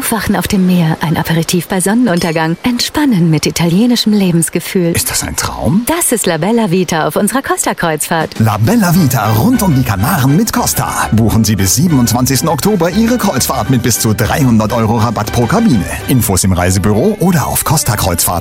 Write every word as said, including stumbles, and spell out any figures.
Aufwachen auf dem Meer, ein Aperitif bei Sonnenuntergang. Entspannen mit italienischem Lebensgefühl. Ist das ein Traum? Das ist La Bella Vita auf unserer Costa-Kreuzfahrt. La Bella Vita rund um die Kanaren mit Costa. Buchen Sie bis siebenundzwanzigsten Oktober Ihre Kreuzfahrt mit bis zu dreihundert Euro Rabatt pro Kabine. Infos im Reisebüro oder auf costa kreuzfahrt